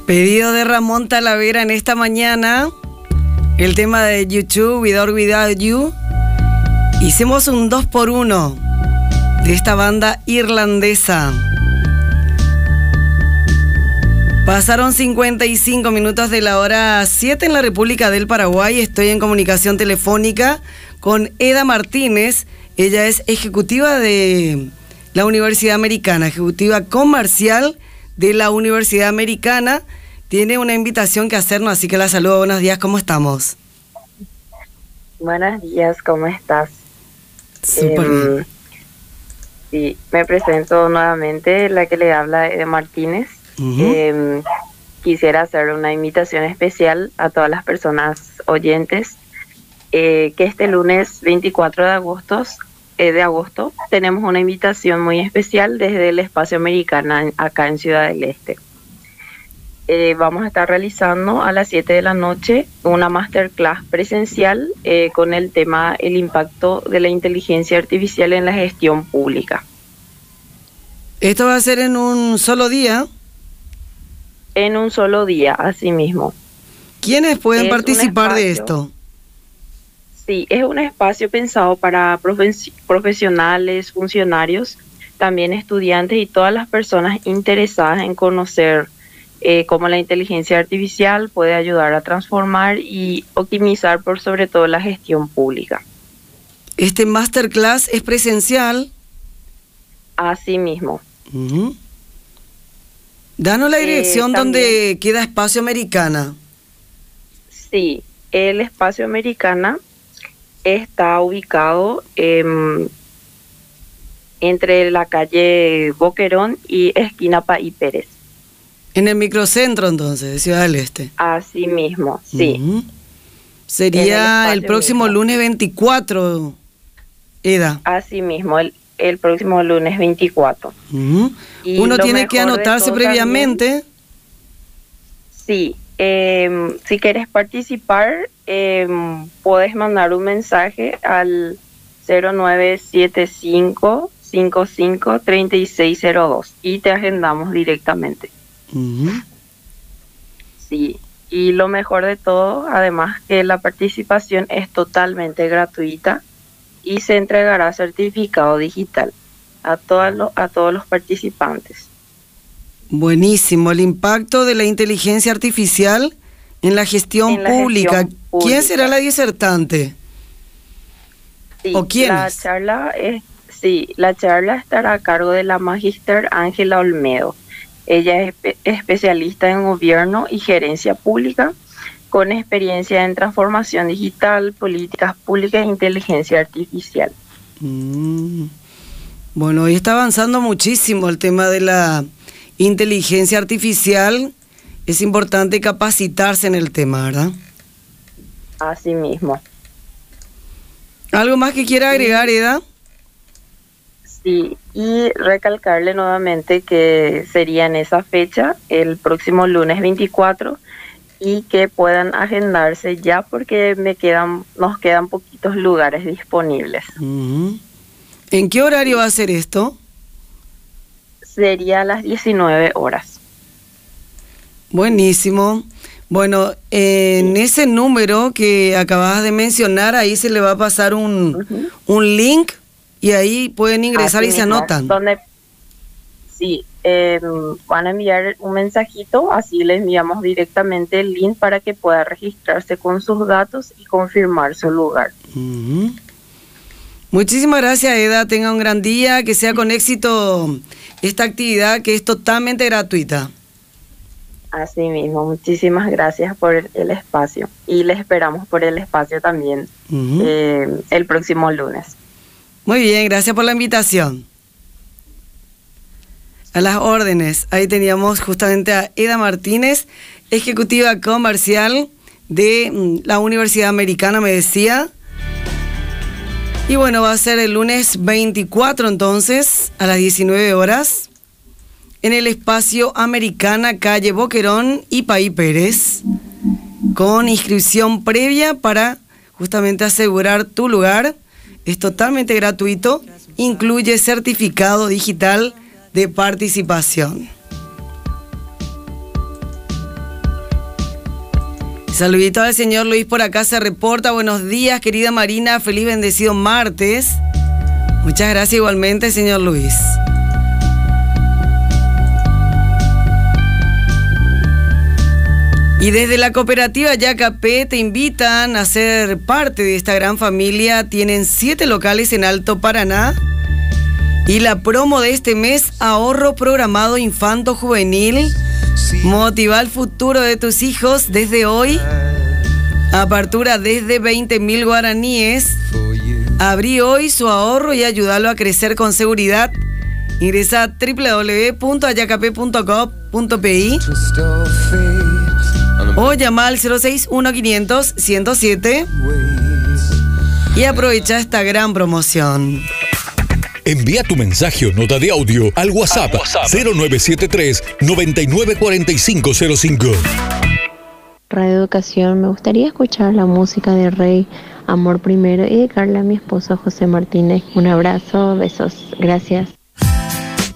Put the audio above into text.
Pedido de Ramón Talavera en esta mañana. El tema de YouTube, With or Without You. Hicimos un 2x1 de esta banda irlandesa. Pasaron 55 minutos de la hora 7 en la República del Paraguay. Estoy en comunicación telefónica con Eda Martínez. Ella es ejecutiva de la Universidad Americana, ejecutiva comercial de la Universidad Americana. Tiene una invitación que hacernos, así que la saludo. Buenos días, ¿cómo estamos? Buenos días, ¿cómo estás? Súper bien. Sí, me presento nuevamente, la que le habla Eda Martínez. Quisiera hacer una invitación especial a todas las personas oyentes, que este lunes 24 de agosto tenemos una invitación muy especial desde el Espacio Americana acá en Ciudad del Este. Vamos a estar realizando a las 7 de la noche una masterclass presencial con el tema el impacto de la inteligencia artificial en la gestión pública. ¿Esto va a ser en un solo día? En un solo día, así mismo. ¿Quiénes pueden participar de esto? Sí, es un espacio pensado para profesionales, funcionarios, también estudiantes y todas las personas interesadas en conocer cómo la inteligencia artificial puede ayudar a transformar y optimizar por sobre todo la gestión pública. ¿Este masterclass es presencial? Así mismo. Danos la dirección donde queda Espacio Americana. Sí, el Espacio Americana está ubicado entre la calle Boquerón y esquina Paí Pérez. En el microcentro, entonces, de Ciudad del Este. Así mismo, sí. Sería el próximo lunes 24, Eda. Así mismo, el próximo lunes 24. Uno tiene que anotarse previamente. También, sí, si quieres participar, puedes mandar un mensaje al 0975-55-3602 y te agendamos directamente. Sí, y lo mejor de todo, además que la participación es totalmente gratuita y se entregará certificado digital a todos los participantes. Buenísimo, el impacto de la inteligencia artificial en la gestión pública. ¿Quién será la disertante? Sí, ¿O quiénes? La charla estará a cargo de la magíster Ángela Olmedo. Ella es especialista en gobierno y gerencia pública, con experiencia en transformación digital, políticas públicas e inteligencia artificial. Bueno, hoy está avanzando muchísimo el tema de la inteligencia artificial. Es importante capacitarse en el tema, ¿verdad? Así mismo. ¿Algo más que quiera agregar, Eda? Sí, y recalcarle nuevamente que sería en esa fecha, el próximo lunes 24, y que puedan agendarse ya porque nos quedan poquitos lugares disponibles. ¿En qué horario va a ser esto? Sería a las 19 horas. Buenísimo. Bueno, en ese número que acabas de mencionar, ahí se le va a pasar un link y ahí pueden ingresar y se anotan. Sí, van a enviar un mensajito, así le enviamos directamente el link para que pueda registrarse con sus datos y confirmar su lugar. Muchísimas gracias, Eda. Tenga un gran día, que sea con éxito esta actividad que es totalmente gratuita. Así mismo, muchísimas gracias por el espacio y les esperamos por el espacio también el próximo lunes. Muy bien, gracias por la invitación. A las órdenes, ahí teníamos justamente a Eda Martínez, ejecutiva comercial de la Universidad Americana, me decía. Y bueno, va a ser el lunes 24 entonces, a las 19 horas, en el Espacio Americana, calle Boquerón y Paí Pérez, con inscripción previa para justamente asegurar tu lugar. Es totalmente gratuito, incluye certificado digital de participación. Saludito al señor Luis por acá, se reporta. Buenos días, querida Marina, feliz bendecido martes. Muchas gracias igualmente, señor Luis. Y desde la cooperativa Yacapé te invitan a ser parte de esta gran familia. Tienen 7 locales en Alto Paraná. Y la promo de este mes, ahorro programado infanto-juvenil. Motiva el futuro de tus hijos desde hoy. Apertura desde 20.000 guaraníes. Abrí hoy su ahorro y ayúdalo a crecer con seguridad. Ingresa a www.ayacape.gov.pi o llama al 061-500-107 y aprovecha esta gran promoción. Envía tu mensaje o nota de audio al WhatsApp 0973 994505. Radio Educación, me gustaría escuchar la música de Rey, Amor Primero, y dedicarle a mi esposo José Martínez. Un abrazo, besos, gracias.